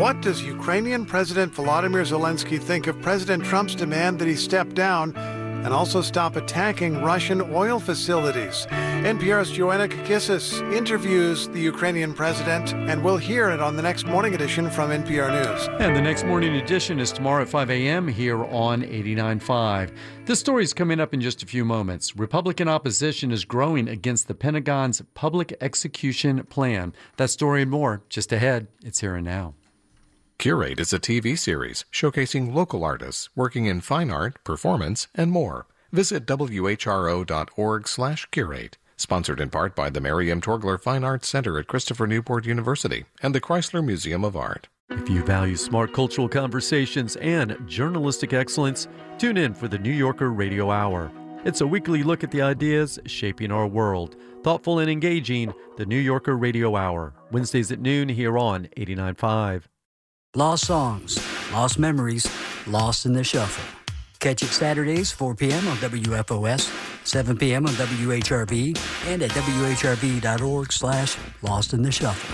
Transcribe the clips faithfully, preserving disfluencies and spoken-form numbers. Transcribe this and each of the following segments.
What does Ukrainian President Volodymyr Zelensky think of President Trump's demand that he step down and also stop attacking Russian oil facilities? N P R's Joanna Kakissis interviews the Ukrainian president, and we'll hear it on the next morning edition from N P R News. And the next morning edition is tomorrow at five a.m. here on eighty-nine point five. This story is coming up in just a few moments. Republican opposition is growing against the Pentagon's public execution plan. That story and more just ahead. It's here and now. Curate is a T V series showcasing local artists working in fine art, performance, and more. Visit W H R O dot org slash curate. Sponsored in part by the Mary M. Torgler Fine Arts Center at Christopher Newport University and the Chrysler Museum of Art. If you value smart cultural conversations and journalistic excellence, tune in for the New Yorker Radio Hour. It's a weekly look at the ideas shaping our world. Thoughtful and engaging, the New Yorker Radio Hour. Wednesdays at noon here on eighty-nine point five. Lost songs, lost memories, lost in the shuffle. Catch it Saturdays, four p.m. on W F O S, seven p.m. on W H R V, and at W H R V dot org slash lost in the shuffle.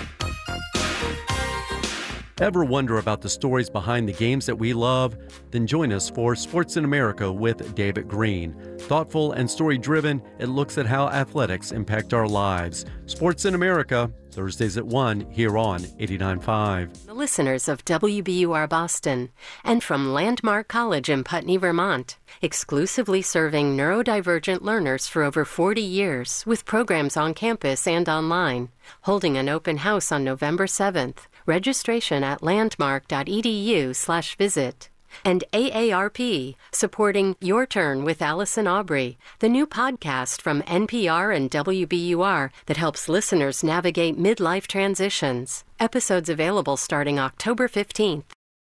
Ever wonder about the stories behind the games that we love? Then join us for Sports in America with David Green. Thoughtful and story-driven, it looks at how athletics impact our lives. Sports in America, Thursdays at one, here on eighty-nine point five. The listeners of W B U R Boston and from Landmark College in Putney, Vermont, exclusively serving neurodivergent learners for over forty years with programs on campus and online, holding an open house on November seventh. Registration at landmark dot e d u slash visit. And A A R P, supporting Your Turn with Allison Aubrey, the new podcast from N P R and W B U R that helps listeners navigate midlife transitions. Episodes available starting October fifteenth.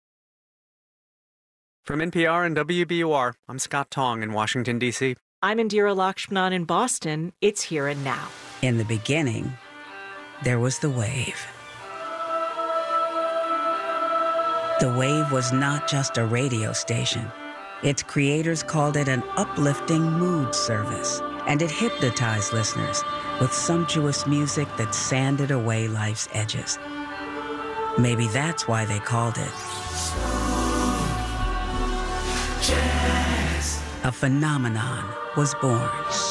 From N P R and W B U R, I'm Scott Tong in Washington, D C I'm Indira Lakshmanan in Boston. It's Here and Now. In the beginning, there was the wave. The Wave was not just a radio station. Its creators called it an uplifting mood service, and it hypnotized listeners with sumptuous music that sanded away life's edges. Maybe that's why they called it Jazz. A phenomenon was born.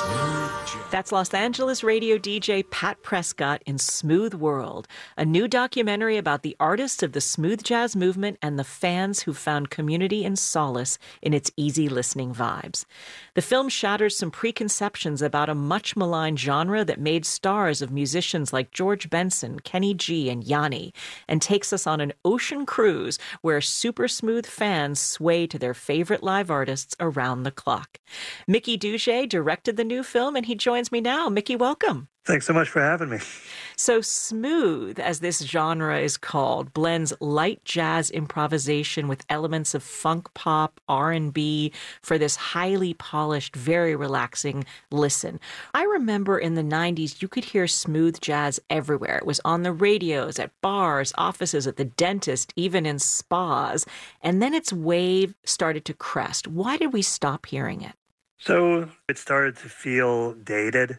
That's Los Angeles radio D J Pat Prescott in Smooth World, a new documentary about the artists of the smooth jazz movement and the fans who found community and solace in its easy listening vibes. The film shatters some preconceptions about a much maligned genre that made stars of musicians like George Benson, Kenny G, and Yanni, and takes us on an ocean cruise where super smooth fans sway to their favorite live artists around the clock. Mickey Doucet directed the new film, and he joins me now. Mickey, welcome. Thanks so much for having me. So smooth, as this genre is called, blends light jazz improvisation with elements of funk pop, R and B for this highly polished, very relaxing listen. I remember in the nineties, you could hear smooth jazz everywhere. It was on the radios, at bars, offices, at the dentist, even in spas. And then its wave started to crest. Why did we stop hearing it? So it started to feel dated.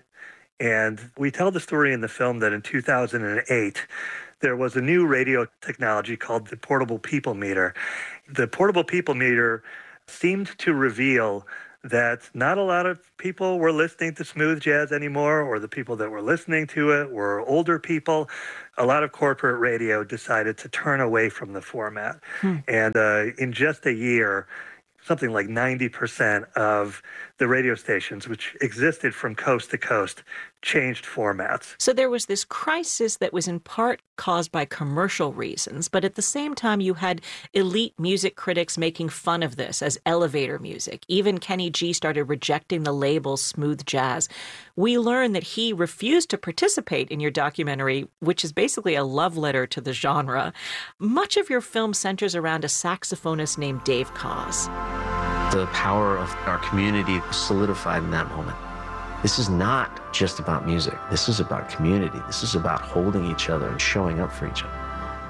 And we tell the story in the film that in two thousand eight, there was a new radio technology called the Portable People Meter. The Portable People Meter seemed to reveal that not a lot of people were listening to smooth jazz anymore, or the people that were listening to it were older people. A lot of corporate radio decided to turn away from the format. Hmm. And uh, in just a year, something like ninety percent of the radio stations, which existed from coast to coast, changed formats. So there was this crisis that was in part caused by commercial reasons, but at the same time you had elite music critics making fun of this as elevator music. Even Kenny G started rejecting the label smooth jazz. We learned that he refused to participate in your documentary, which is basically a love letter to the genre. Much of your film centers around a saxophonist named Dave Koz. The power of our community solidified in that moment. This is not just about music. This is about community. This is about holding each other and showing up for each other.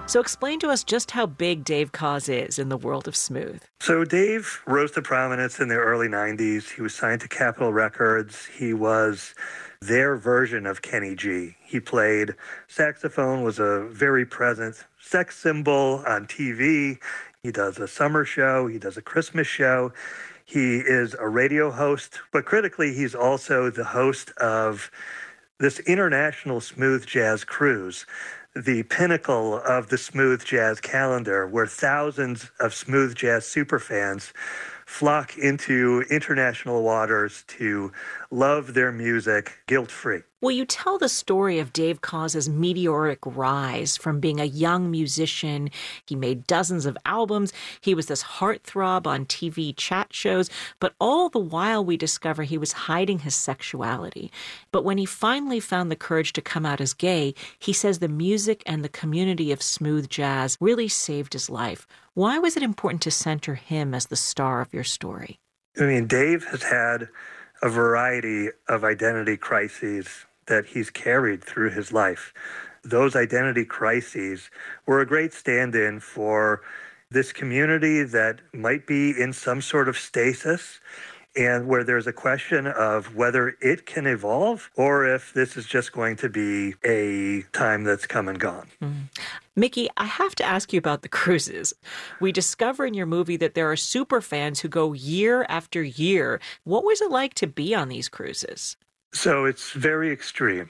So explain to us just how big Dave Koz is in the world of smooth. So Dave rose to prominence in the early nineties. He was signed to Capitol Records. He was their version of Kenny G. He played saxophone, was a very present sex symbol on T V. He does a summer show. He does a Christmas show. He is a radio host, but critically, he's also the host of this international smooth jazz cruise, the pinnacle of the smooth jazz calendar, where thousands of smooth jazz superfans flock into international waters to love their music guilt-free. Will you tell the story of Dave Koz's meteoric rise from being a young musician? He made dozens of albums. He was this heartthrob on T V chat shows. But all the while we discover he was hiding his sexuality. But when he finally found the courage to come out as gay, he says the music and the community of smooth jazz really saved his life. Why was it important to center him as the star of your story? I mean, Dave has had a variety of identity crises that he's carried through his life. Those identity crises were a great stand-in for this community that might be in some sort of stasis, and where there's a question of whether it can evolve or if this is just going to be a time that's come and gone. Mm. Mickey, I have to ask you about the cruises. We discover in your movie that there are super fans who go year after year. What was it like to be on these cruises? So it's very extreme.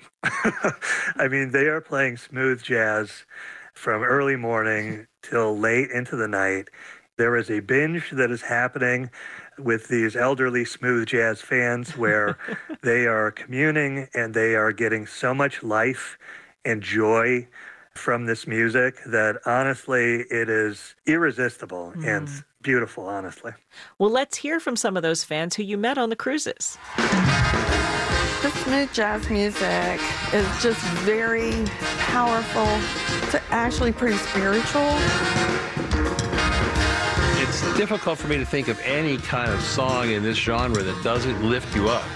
I mean, they are playing smooth jazz from early morning till late into the night. There is a binge that is happening with these elderly smooth jazz fans where they are communing and they are getting so much life and joy from this music that honestly it is irresistible mm. and beautiful, honestly. Well, let's hear from some of those fans who you met on the cruises. The smooth jazz music is just very powerful. It's actually pretty spiritual. It's difficult for me to think of any kind of song in this genre that doesn't lift you up.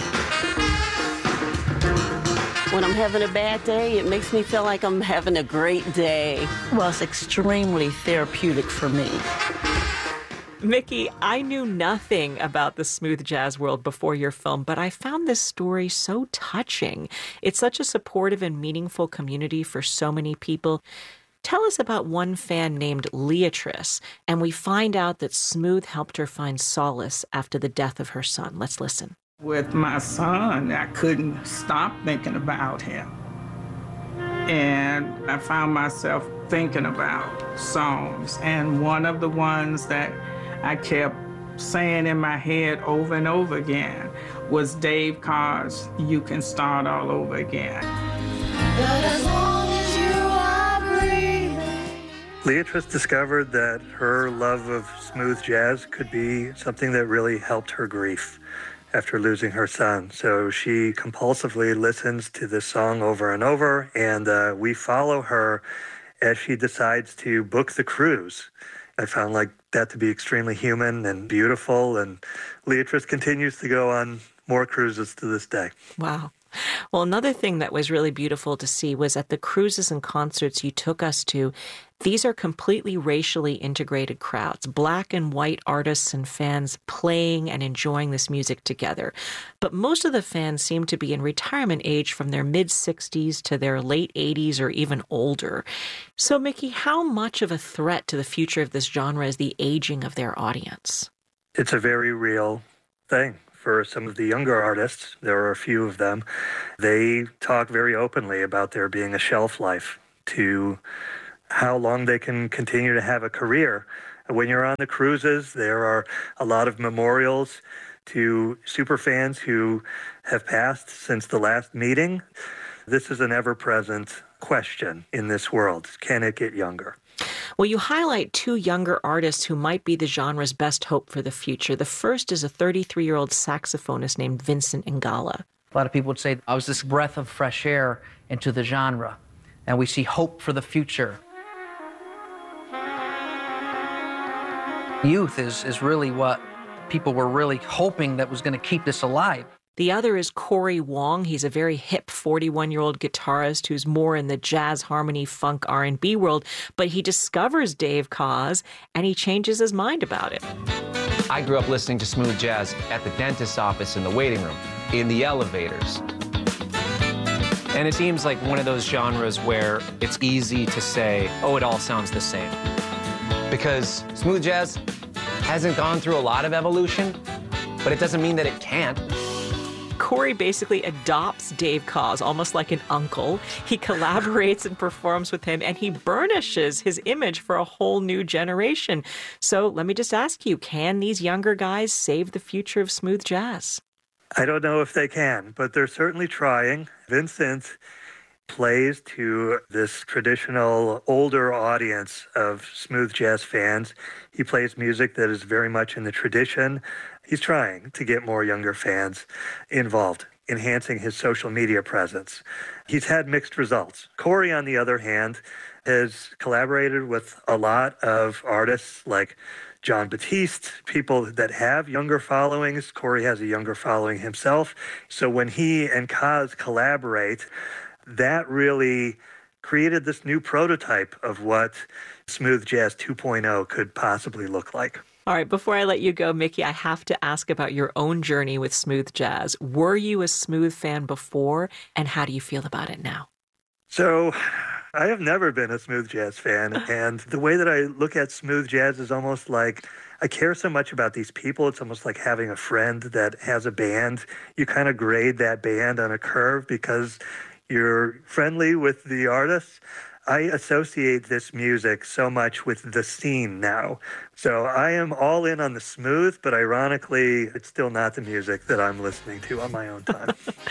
When I'm having a bad day, it makes me feel like I'm having a great day. Well, it's extremely therapeutic for me. Mickey, I knew nothing about the smooth jazz world before your film, but I found this story so touching. It's such a supportive and meaningful community for so many people. Tell us about one fan named Leatrice, and we find out that Smooth helped her find solace after the death of her son. Let's listen. With my son, I couldn't stop thinking about him. And I found myself thinking about songs, and one of the ones that I kept saying in my head over and over again was Dave Koz, You Can Start All Over Again. But as long as you are breathing. Leatrice discovered that her love of smooth jazz could be something that really helped her grief after losing her son. So she compulsively listens to this song over and over, and uh, we follow her as she decides to book the cruise. I found like that to be extremely human and beautiful, and Leatrice continues to go on more cruises to this day. Wow. Well, another thing that was really beautiful to see was at the cruises and concerts you took us to, these are completely racially integrated crowds, black and white artists and fans playing and enjoying this music together. But most of the fans seem to be in retirement age from their mid-sixties to their late eighties or even older. So, Mickey, how much of a threat to the future of this genre is the aging of their audience? It's a very real thing. For some of the younger artists, there are a few of them, they talk very openly about there being a shelf life to how long they can continue to have a career. When you're on the cruises, there are a lot of memorials to superfans who have passed since the last meeting. This is an ever-present question in this world. Can it get younger? Well, you highlight two younger artists who might be the genre's best hope for the future. The first is a thirty-three-year-old saxophonist named Vincent Ingala. A lot of people would say I was this breath of fresh air into the genre, and we see hope for the future. Youth is, is really what people were really hoping that was going to keep this alive. The other is Corey Wong. He's a very hip forty-one-year-old guitarist who's more in the jazz, harmony, funk, R and B world, but he discovers Dave Koz and he changes his mind about it. I grew up listening to smooth jazz at the dentist's office, in the waiting room, in the elevators. And it seems like one of those genres where it's easy to say, oh, it all sounds the same. Because smooth jazz hasn't gone through a lot of evolution, but it doesn't mean that it can't. Corey basically adopts Dave Koz, almost like an uncle. He collaborates and performs with him, and he burnishes his image for a whole new generation. So let me just ask you, can these younger guys save the future of smooth jazz? I don't know if they can, but they're certainly trying. Vincent plays to this traditional older audience of smooth jazz fans. He plays music that is very much in the tradition. He's trying to get more younger fans involved, enhancing his social media presence. He's had mixed results. Corey, on the other hand, has collaborated with a lot of artists like Jon Batiste, people that have younger followings. Corey has a younger following himself. So when he and Koz collaborate, that really created this new prototype of what smooth jazz two point oh could possibly look like. All right, before I let you go, Mickey, I have to ask about your own journey with smooth jazz. Were you a smooth fan before, and how do you feel about it now? So I have never been a smooth jazz fan, and the way that I look at smooth jazz is almost like I care so much about these people. It's almost like having a friend that has a band. You kind of grade that band on a curve because you're friendly with the artists. I associate this music so much with the scene now. So I am all in on the smooth, but ironically, it's still not the music that I'm listening to on my own time.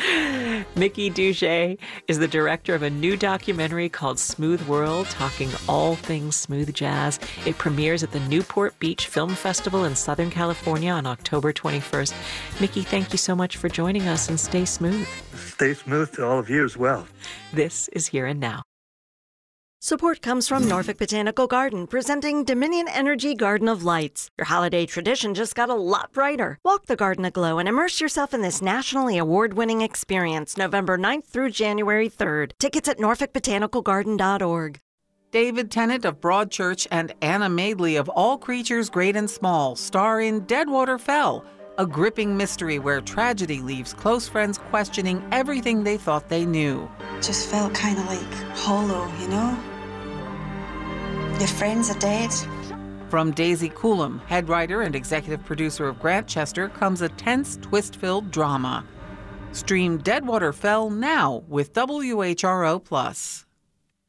Mickey Duge is the director of a new documentary called Smooth World, talking all things smooth jazz. It premieres at the Newport Beach Film Festival in Southern California on October twenty-first. Mickey, thank you so much for joining us, and stay smooth. Stay smooth to all of you as well. This is Here and Now. Support comes from Norfolk Botanical Garden, presenting Dominion Energy Garden of Lights. Your holiday tradition just got a lot brighter. Walk the garden aglow and immerse yourself in this nationally award-winning experience November ninth through January third. Tickets at norfolk botanical garden dot org. David Tennant of Broadchurch and Anna Madeley of All Creatures Great and Small star in Deadwater Fell, a gripping mystery where tragedy leaves close friends questioning everything they thought they knew. Just felt kind of like hollow, you know? Your friends are dead. From Daisy Coulomb, head writer and executive producer of Grantchester, comes a tense, twist-filled drama. Stream Deadwater Fell now with W H R O Plus.